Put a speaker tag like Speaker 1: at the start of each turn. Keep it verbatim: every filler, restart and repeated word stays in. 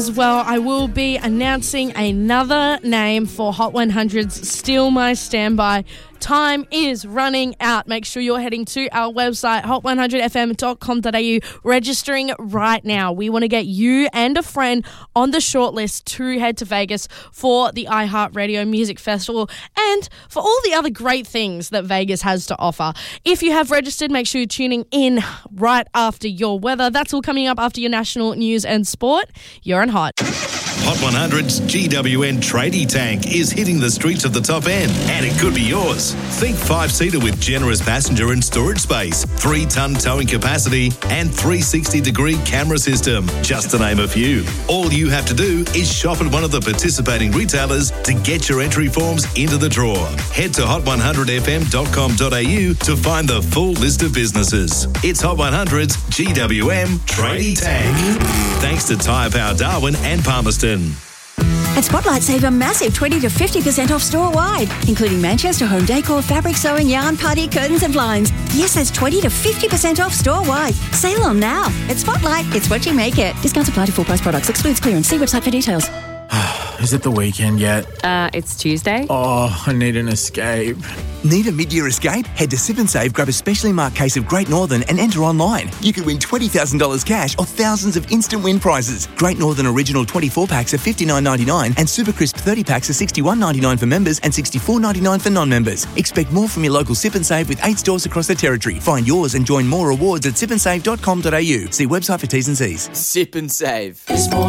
Speaker 1: As well, I will be announcing another name for Hot one hundred's Steal My Standby. Time is running out. Make sure you're heading to our website, hot one hundred f m dot com dot a u, registering right now. We want to get you and a friend on the shortlist to head to Vegas for the iHeartRadio Music Festival and for all the other great things that Vegas has to offer. If you have registered, make sure you're tuning in right after your weather. That's all coming up after your national news and sport. You're on Hot.
Speaker 2: Hot one hundred's G W N Tradie Tank is hitting the streets of the top end, and it could be yours. Think five-seater with generous passenger and storage space, three-ton towing capacity, and three sixty degree camera system, just to name a few. All you have to do is shop at one of the participating retailers to get your entry forms into the draw. Head to hot one hundred f m dot com dot a u to find the full list of businesses. It's Hot one hundred's G W M Tradie Tank. Thanks to Tyre Power Darwin and Palmerston.
Speaker 3: At Spotlight, save a massive twenty to fifty percent off store-wide, including Manchester home decor, fabric sewing, yarn, party, curtains and blinds. Yes, that's twenty to fifty percent off store-wide. Sale on now. At Spotlight, it's what you make it. Discounts apply to full-price products. Excludes clearance. See website for details.
Speaker 4: Is it the weekend yet?
Speaker 5: Uh, it's Tuesday.
Speaker 4: Oh, I need an escape.
Speaker 6: Need a mid-year escape? Head to Sip and Save, grab a specially marked case of Great Northern and enter online. You could win twenty thousand dollars cash or thousands of instant win prizes. Great Northern Original twenty-four packs are fifty-nine ninety-nine and Super Crisp thirty packs are sixty-one ninety-nine for members and sixty-four ninety-nine for non-members. Expect more from your local Sip and Save with eight stores across the territory. Find yours and join more rewards at sip and save dot com dot a u. See website for T's and C's.
Speaker 7: Sip and Save.
Speaker 8: It's more